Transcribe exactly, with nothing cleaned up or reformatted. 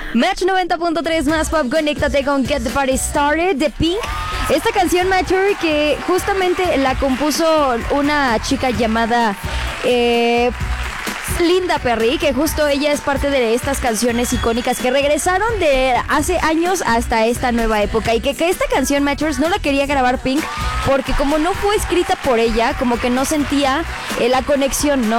Match noventa punto tres más pop, conéctate con Get the Party Started de Pink. Esta canción Mature que justamente la compuso una chica llamada eh, Linda Perry, que justo ella es parte de estas canciones icónicas que regresaron de hace años hasta esta nueva época, y que, que esta canción Matures no la quería grabar Pink porque como no fue escrita por ella, como que no sentía eh, la conexión, ¿no?